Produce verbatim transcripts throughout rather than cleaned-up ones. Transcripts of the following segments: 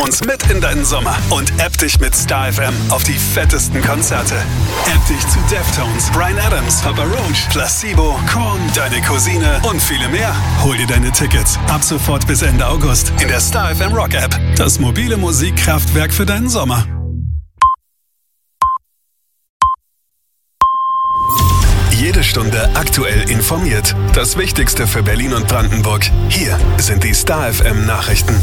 uns mit in deinen Sommer und app dich mit Star F M auf die fettesten Konzerte. App dich zu Deftones, Bryan Adams, Papa Roach, Placebo, Korn, Deine Cousine und viele mehr. Hol dir deine Tickets ab sofort bis Ende August in der Star F M Rock App. Das mobile Musikkraftwerk für deinen Sommer. Jede Stunde aktuell informiert. Das Wichtigste für Berlin und Brandenburg. Hier sind die Star F M Nachrichten.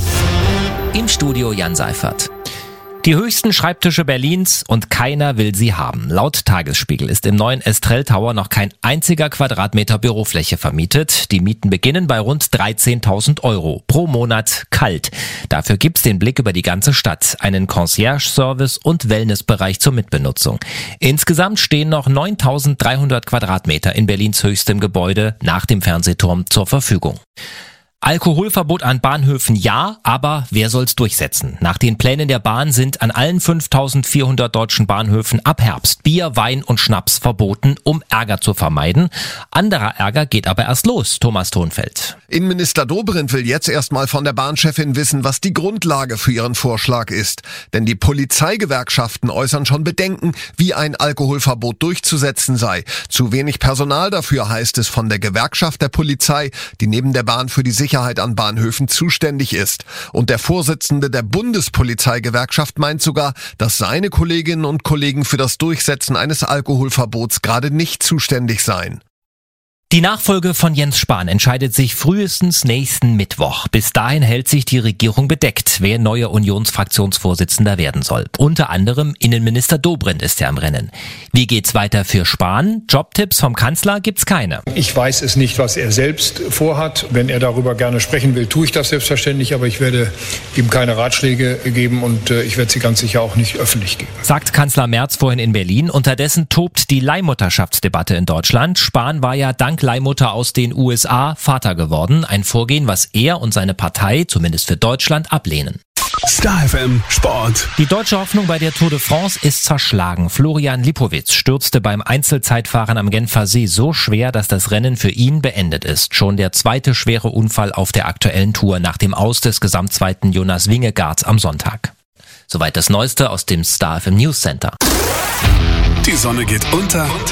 Im Studio Jan Seifert. Die höchsten Schreibtische Berlins und keiner will sie haben. Laut Tagesspiegel ist im neuen Estrell Tower noch kein einziger Quadratmeter Bürofläche vermietet. Die Mieten beginnen bei rund dreizehntausend Euro pro Monat kalt. Dafür gibt's den Blick über die ganze Stadt, einen Concierge-Service und Wellnessbereich zur Mitbenutzung. Insgesamt stehen noch neuntausenddreihundert Quadratmeter in Berlins höchstem Gebäude nach dem Fernsehturm zur Verfügung. Alkoholverbot an Bahnhöfen ja, aber wer soll's durchsetzen? Nach den Plänen der Bahn sind an allen fünftausendvierhundert deutschen Bahnhöfen ab Herbst Bier, Wein und Schnaps verboten, um Ärger zu vermeiden. Anderer Ärger geht aber erst los, Thomas Thonfeld. Innenminister Dobrindt will jetzt erstmal von der Bahnchefin wissen, was die Grundlage für ihren Vorschlag ist. Denn die Polizeigewerkschaften äußern schon Bedenken, wie ein Alkoholverbot durchzusetzen sei. Zu wenig Personal dafür, heißt es von der Gewerkschaft der Polizei, die neben der Bahn für die Sicherheit Sicherheit an Bahnhöfen zuständig ist. Und der Vorsitzende der Bundespolizeigewerkschaft meint sogar, dass seine Kolleginnen und Kollegen für das Durchsetzen eines Alkoholverbots gerade nicht zuständig seien. Die Nachfolge von Jens Spahn entscheidet sich frühestens nächsten Mittwoch. Bis dahin hält sich die Regierung bedeckt, wer neuer Unionsfraktionsvorsitzender werden soll. Unter anderem Innenminister Dobrindt ist ja im Rennen. Wie geht's weiter für Spahn? Jobtipps vom Kanzler gibt's keine. Ich weiß es nicht, was er selbst vorhat. Wenn er darüber gerne sprechen will, tue ich das selbstverständlich, aber ich werde ihm keine Ratschläge geben und ich werde sie ganz sicher auch nicht öffentlich geben. Sagt Kanzler Merz vorhin in Berlin. Unterdessen tobt die Leihmutterschaftsdebatte in Deutschland. Spahn war ja dank Leihmutter aus den U S A Vater geworden. Ein Vorgehen, was er und seine Partei, zumindest für Deutschland, ablehnen. Star F M Sport. Die deutsche Hoffnung bei der Tour de France ist zerschlagen. Florian Lipowitz stürzte beim Einzelzeitfahren am Genfer See so schwer, dass das Rennen für ihn beendet ist. Schon der zweite schwere Unfall auf der aktuellen Tour nach dem Aus des Gesamtzweiten Jonas Vingegaards am Sonntag. Soweit das Neueste aus dem Star F M News Center. Die Sonne geht unter